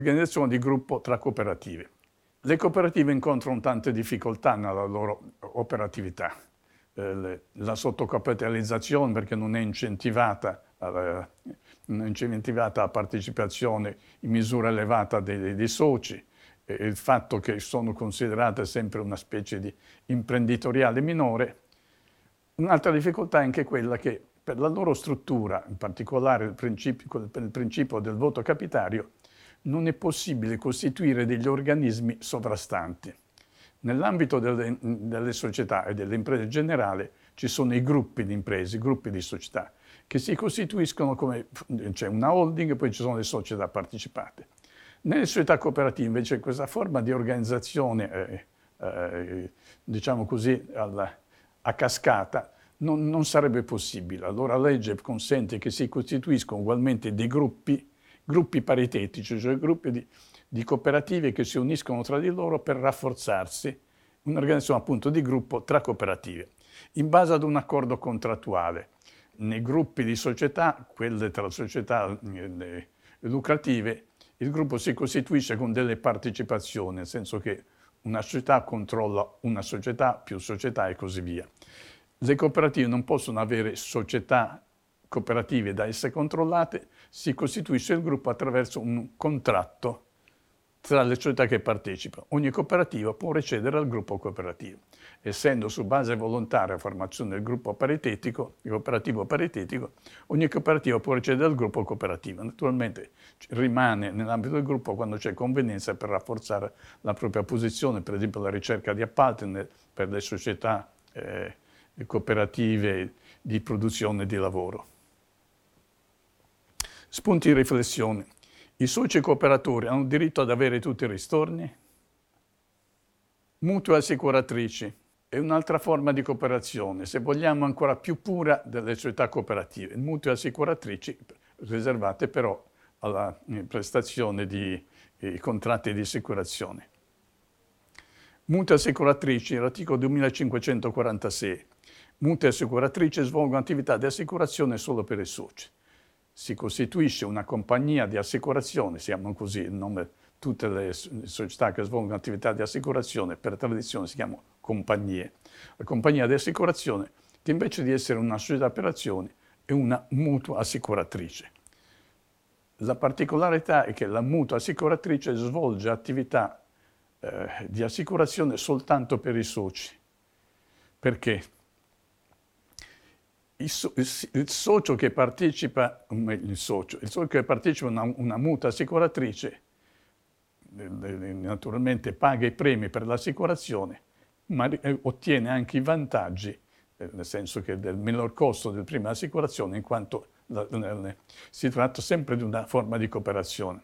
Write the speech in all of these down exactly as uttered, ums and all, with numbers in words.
Organizzazione di gruppo tra cooperative. Le cooperative incontrano tante difficoltà nella loro operatività. Eh, le, la sottocapitalizzazione, perché non è incentivata, eh, non è incentivata la partecipazione in misura elevata dei, dei, dei soci, eh, il fatto che sono considerate sempre una specie di imprenditoriale minore. Un'altra difficoltà è anche quella che per la loro struttura, in particolare il principio, per il principio del voto capitario, non è possibile costituire degli organismi sovrastanti. Nell'ambito delle, delle società e delle imprese in generale ci sono i gruppi di imprese, i gruppi di società, che si costituiscono come, c'è una holding e poi ci sono le società partecipate. Nelle società cooperative invece questa forma di organizzazione, eh, eh, diciamo così, alla, a cascata, non, non sarebbe possibile. Allora la legge consente che si costituiscono ugualmente dei gruppi, gruppi paritetici, cioè gruppi di, di cooperative che si uniscono tra di loro per rafforzarsi, un'organizzazione appunto di gruppo tra cooperative, in base ad un accordo contrattuale. Nei gruppi di società, quelle tra società eh, lucrative, il gruppo si costituisce con delle partecipazioni, nel senso che una società controlla una società, più società e così via. Le cooperative non possono avere società cooperative da esse controllate, si costituisce il gruppo attraverso un contratto tra le società che partecipano. Ogni cooperativa può recedere al gruppo cooperativo. Essendo su base volontaria la formazione del gruppo paritetico, il cooperativo paritetico, ogni cooperativa può recedere al gruppo cooperativo. Naturalmente rimane nell'ambito del gruppo quando c'è convenienza per rafforzare la propria posizione, per esempio la ricerca di appalti per le società eh, cooperative di produzione e di lavoro. Spunti di riflessione. I soci cooperatori hanno diritto ad avere tutti i ristorni? Mutue assicuratrici è un'altra forma di cooperazione, se vogliamo ancora più pura delle società cooperative. Mutue assicuratrici riservate però alla prestazione di eh, contratti di assicurazione. Mutue assicuratrici, l'articolo duemilacinquecentoquarantasei. Mutue assicuratrici svolgono attività di assicurazione solo per i soci. Si costituisce una compagnia di assicurazione, si chiamano così il nome, tutte le società che svolgono attività di assicurazione per tradizione si chiamano compagnie. La compagnia di assicurazione che invece di essere una società per azioni è una mutua assicuratrice. La particolarità è che la mutua assicuratrice svolge attività eh, di assicurazione soltanto per i soci. Perché? Il, so, il, il socio che partecipa, il socio, il socio che partecipa a una, una mutua assicuratrice naturalmente paga i premi per l'assicurazione, ma ottiene anche i vantaggi, nel senso che del minor costo del primo assicurazione, in quanto la, la, si tratta sempre di una forma di cooperazione.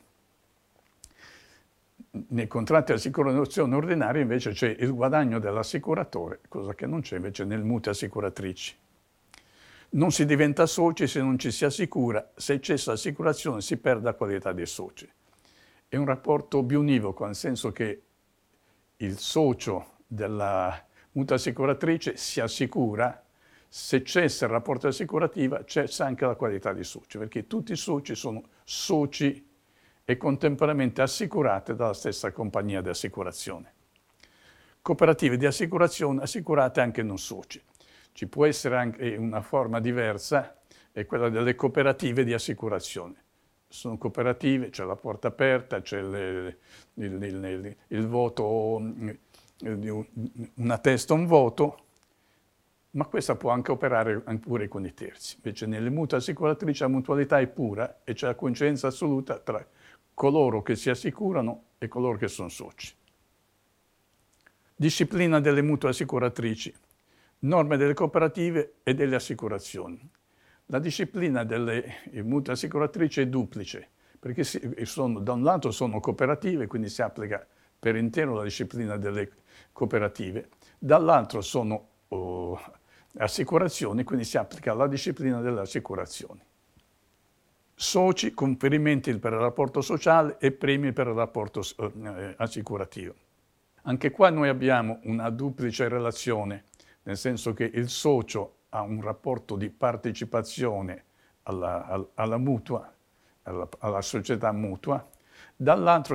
Nei contratti di assicurazione ordinaria invece c'è il guadagno dell'assicuratore, cosa che non c'è invece nelle mutue assicuratrici. Non si diventa soci se non ci si assicura, se cessa l'assicurazione si perde la qualità dei soci. È un rapporto biunivoco, nel senso che il socio della mutua assicuratrice si assicura, se cessa il rapporto assicurativo cessa anche la qualità dei soci, perché tutti i soci sono soci e contemporaneamente assicurati dalla stessa compagnia di assicurazione. Cooperative di assicurazione assicurate anche non soci. Ci può essere anche una forma diversa, è quella delle cooperative di assicurazione. Sono cooperative, c'è la porta aperta, c'è il, il, il, il voto, una testa, un voto, ma questa può anche operare pure con i terzi. Invece nelle mutue assicuratrici la mutualità è pura e c'è la coincidenza assoluta tra coloro che si assicurano e coloro che sono soci. Disciplina delle mutue assicuratrici. Norme delle cooperative e delle assicurazioni. La disciplina delle mutue assicuratrici è duplice, perché sono, da un lato sono cooperative, quindi si applica per intero la disciplina delle cooperative, dall'altro sono oh, assicurazioni, quindi si applica la disciplina delle assicurazioni. Soci, conferimenti per il rapporto sociale e premi per il rapporto eh, assicurativo. Anche qua noi abbiamo una duplice relazione, nel senso che il socio ha un rapporto di partecipazione alla, alla mutua, alla, alla società mutua, dall'altro